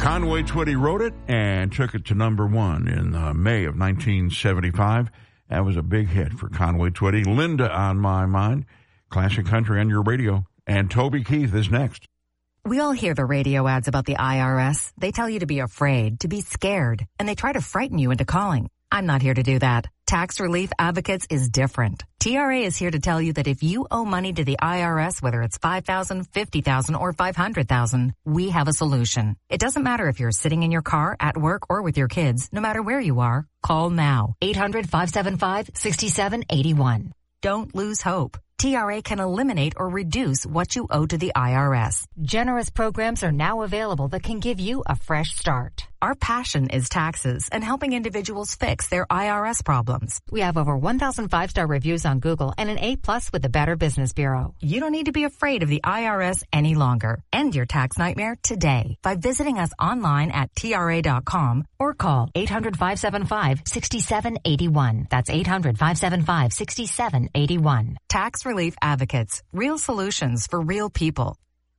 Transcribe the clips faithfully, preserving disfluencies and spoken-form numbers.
Conway Twitty wrote it and took it to number one in uh, May of nineteen seventy-five. That was a big hit for Conway Twitty. Linda on My Mind, classic country on your radio. And Toby Keith is next. We all hear the radio ads about the I R S. They tell you to be afraid, to be scared, and they try to frighten you into calling. I'm not here to do that. Tax Relief Advocates is different. T R A is here to tell you that if you owe money to the I R S, whether it's five thousand dollars, fifty thousand dollars, or five hundred thousand dollars, we have a solution. It doesn't matter if you're sitting in your car, at work, or with your kids. No matter where you are, call now. eight hundred, five seven five, six seven eight one. Don't lose hope. T R A can eliminate or reduce what you owe to the I R S. Generous programs are now available that can give you a fresh start. Our passion is taxes and helping individuals fix their I R S problems. We have over one thousand five-star reviews on Google and an A plus with the Better Business Bureau. You don't need to be afraid of the I R S any longer. End your tax nightmare today by visiting us online at T R A dot com or call eight hundred, five seven five, six seven eight one. That's eight hundred, five seven five, six seven eight one. Tax Relief Advocates. Real solutions for real people.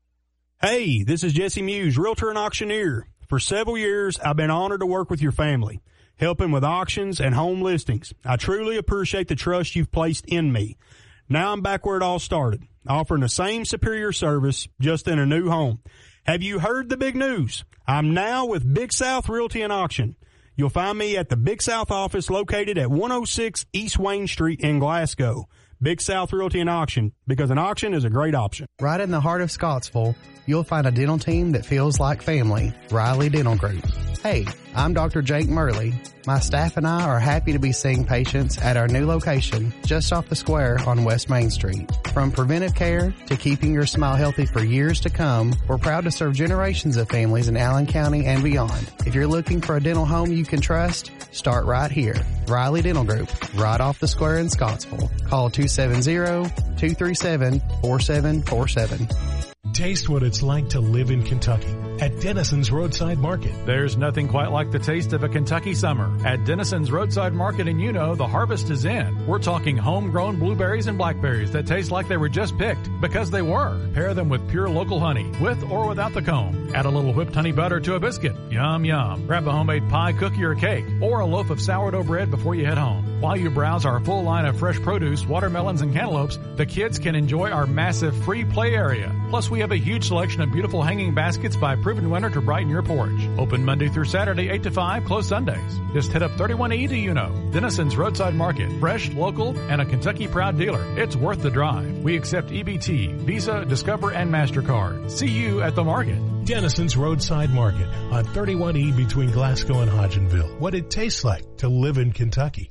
Hey, this is Jesse Muse, realtor and auctioneer. For several years, I've been honored to work with your family, helping with auctions and home listings. I truly appreciate the trust you've placed in me. Now I'm back where it all started, offering the same superior service, just in a new home. Have you heard the big news? I'm now with Big South Realty and Auction. You'll find me at the Big South office located at one oh six East Wayne Street in Glasgow. Big South Realty and Auction, because an auction is a great option. Right in the heart of Scottsville, you'll find a dental team that feels like family, Riley Dental Group. Hey, I'm Doctor Jake Murley. My staff and I are happy to be seeing patients at our new location just off the square on West Main Street. From preventive care to keeping your smile healthy for years to come, we're proud to serve generations of families in Allen County and beyond. If you're looking for a dental home you can trust, start right here. Riley Dental Group, right off the square in Scottsville. Call two seven zero, two three seven, four seven four seven. Taste what it's like to live in Kentucky at Dennison's Roadside Market. There's nothing quite like the taste of a Kentucky summer. At Dennison's Roadside Market, and you know the harvest is in. We're talking homegrown blueberries and blackberries that taste like they were just picked, because they were. Pair them with pure local honey, with or without the comb. Add a little whipped honey butter to a biscuit. Yum, yum. Grab a homemade pie, cookie, or cake, or a loaf of sourdough bread before you head home. While you browse our full line of fresh produce, watermelons, and cantaloupes, the kids can enjoy our massive free play area. Plus, we have a huge selection of beautiful hanging baskets by Proven Winner to brighten your porch. Open Monday through Saturday, eight to five, closed Sundays. Just hit up thirty-one E to Uno. Dennison's Roadside Market. Fresh, local, and a Kentucky proud dealer. It's worth the drive. We accept E B T, Visa, Discover, and MasterCard. See you at the market. Dennison's Roadside Market on thirty-one E between Glasgow and Hodgenville. What it tastes like to live in Kentucky.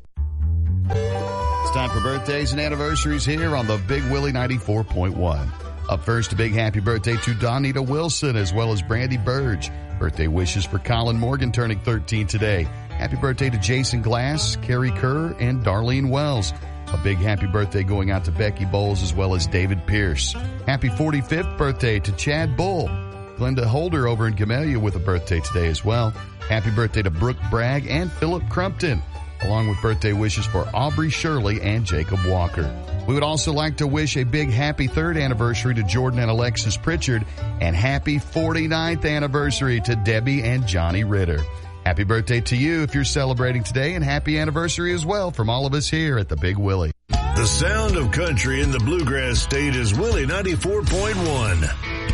It's time for birthdays and anniversaries here on the Big Willie ninety-four point one. Up first, a big happy birthday to Donita Wilson as well as Brandy Burge. Birthday wishes for Colin Morgan turning thirteen today. Happy birthday to Jason Glass, Carrie Kerr, and Darlene Wells. A big happy birthday going out to Becky Bowles as well as David Pierce. Happy forty-fifth birthday to Chad Bull. Glenda Holder over in Camellia with a birthday today as well. Happy birthday to Brooke Bragg and Philip Crumpton, along with birthday wishes for Aubrey Shirley and Jacob Walker. We would also like to wish a big happy third anniversary to Jordan and Alexis Pritchard, and happy forty-ninth anniversary to Debbie and Johnny Ritter. Happy birthday to you if you're celebrating today, and happy anniversary as well from all of us here at the Big Willie. The sound of country in the Bluegrass State is Willie ninety-four point one.